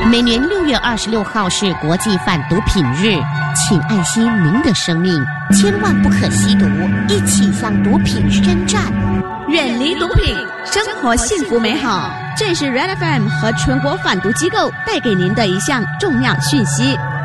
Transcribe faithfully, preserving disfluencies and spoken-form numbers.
每年六月二十六号是国际反毒品日，请爱惜您的生命，千万不可吸毒，一起向毒品宣战， 远离毒品，生活幸福美好。这是 Red F M 和全国反毒机构带给您的一项重要讯息。